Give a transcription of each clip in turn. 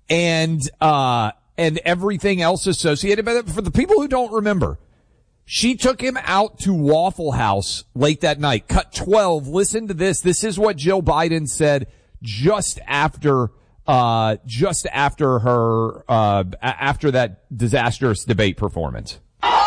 and everything else associated with it. For the people who don't remember, she took him out to Waffle House late that night. Cut 12. Listen to this. This is what Jill Biden said just after that disastrous debate performance.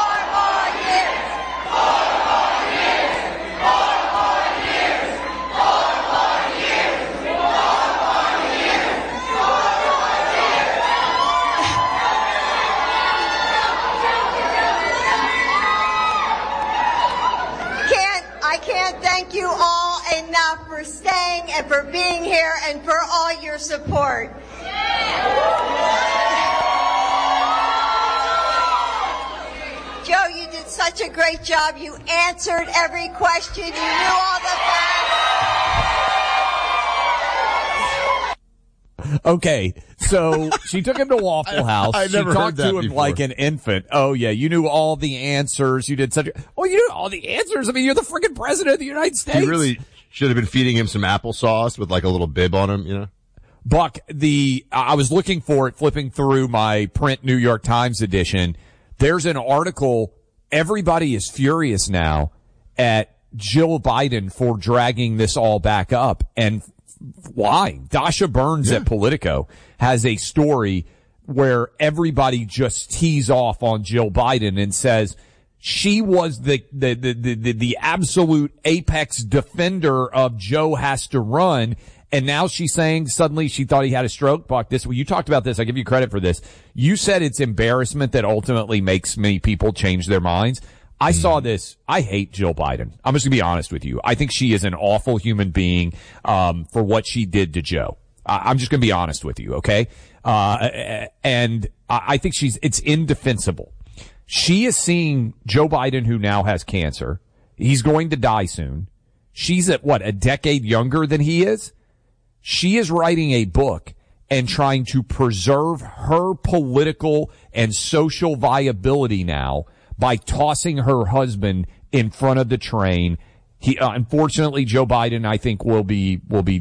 Thank you all enough for staying and for being here and for all your support. Joe, you did such a great job. You answered every question. You knew all the facts. Okay, so she took him to Waffle House. I never she talked heard that to him before. like an infant. Oh yeah, you knew all the answers. You did you knew all the answers. I mean, you're the freaking president of the United States. You really should have been feeding him some applesauce with like a little bib on him, you know? Buck, I was looking for it, flipping through my print New York Times edition. There's an article. Everybody is furious now at Jill Biden for dragging this all back up. And why? Dasha Burns at Politico has a story where everybody just tees off on Jill Biden and says she was the absolute apex defender of Joe has to run. And now she's saying suddenly she thought he had a stroke. Buck, you talked about this. I give you credit for this. You said it's embarrassment that ultimately makes many people change their minds. I saw this. I hate Jill Biden. I'm just gonna be honest with you. I think she is an awful human being, for what she did to Joe. I'm just gonna be honest with you, okay? And I think it's indefensible. She is seeing Joe Biden, who now has cancer. He's going to die soon. She's at a decade younger than he is? She is writing a book and trying to preserve her political and social viability now by tossing her husband in front of the train. Unfortunately, Joe Biden, I think, will be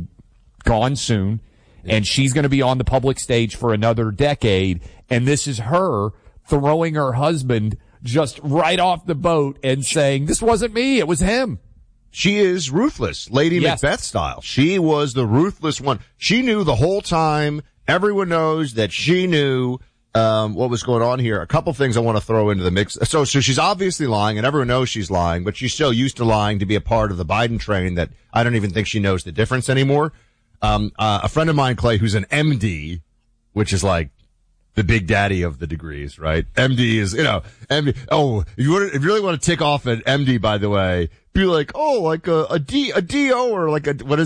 gone soon, and she's going to be on the public stage for another decade. And this is her throwing her husband just right off the boat and saying, "This wasn't me; it was him." She is ruthless, Lady Macbeth style. She was the ruthless one. She knew the whole time. Everyone knows that she knew what was going on here. A couple things I want to throw into the mix. So she's obviously lying, and everyone knows she's lying, but she's so used to lying to be a part of the Biden train that I don't even think she knows the difference anymore. A friend of mine, Clay, who's an MD, which is like the big daddy of the degrees, right? MD is, MD. Oh, if you really want to tick off an MD, by the way, be like, like a DO or like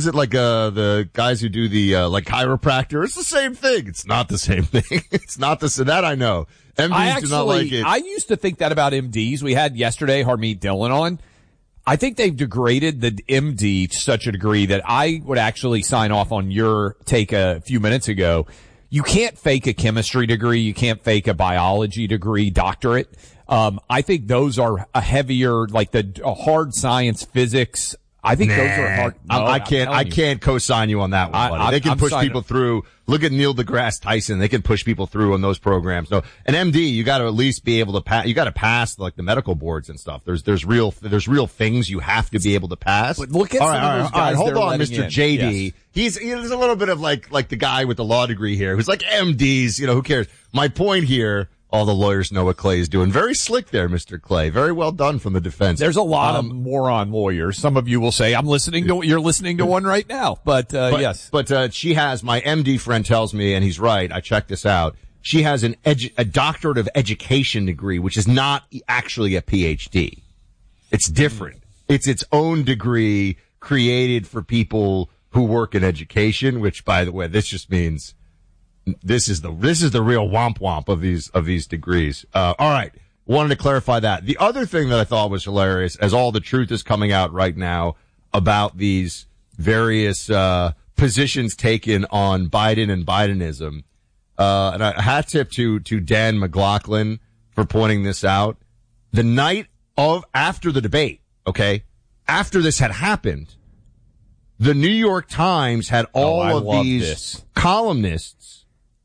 the guys who do the, like chiropractor. It's the same thing. It's not the same thing. It's not the same. That I know. MDs do not like it. I used to think that about MDs. We had yesterday Harmeet Dillon on. I think they've degraded the MD to such a degree that I would actually sign off on your take a few minutes ago. You can't fake a chemistry degree. You can't fake a biology degree, doctorate. I think those are a heavier, like a hard science, physics. I think those are hard. No, I can't co-sign you on that one, buddy. They can push people through. Look at Neil deGrasse Tyson. They can push people through on those programs. So an MD, you got to at least be able to pass. You got to pass like the medical boards and stuff. There's real things you have to be able to pass. But look at some of those guys. Hold on, Mr. In. JD. Yes. He's a little bit of like the guy with the law degree here who's like MDs. Who cares? My point here. All the lawyers know what Clay is doing. Very slick there, Mr. Clay. Very well done from the defense. There's a lot of moron lawyers. Some of you will say, you're listening to one right now. But yes. But she has, my MD friend tells me, and he's right, I checked this out, she has a doctorate of education degree, which is not actually a PhD. It's different. It's its own degree created for people who work in education, which, by the way, this just means this is the real womp womp of these degrees. All right. Wanted to clarify that. The other thing that I thought was hilarious, as all the truth is coming out right now about these various, positions taken on Biden and Bidenism. And a hat tip to Dan McLaughlin for pointing this out. The night after the debate, okay, after this had happened, the New York Times had all of these columnists